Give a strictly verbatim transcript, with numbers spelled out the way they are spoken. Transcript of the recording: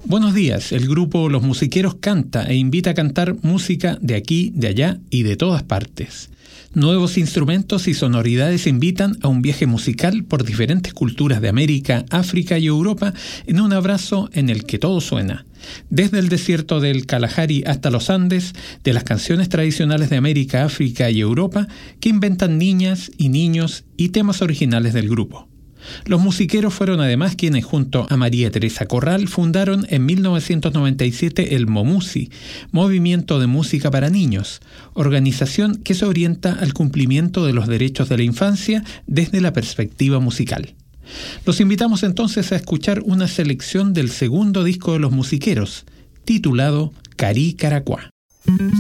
Buenos días, el grupo Los Musiqueros canta e invita a cantar música de aquí, de allá y de todas partes. Nuevos instrumentos y sonoridades invitan a un viaje musical por diferentes culturas de América, África y Europa en un abrazo en el que todo suena. Desde el desierto del Kalahari hasta los Andes, de las canciones tradicionales de América, África y Europa que inventan niñas y niños y temas originales del grupo. Los Musiqueros fueron además quienes junto a María Teresa Corral fundaron en mil novecientos noventa y siete el MOMUSI, Movimiento de Música para Niños, organización que se orienta al cumplimiento de los derechos de la infancia desde la perspectiva musical. Los invitamos entonces a escuchar una selección del segundo disco de Los Musiqueros, titulado Cari Caracuá.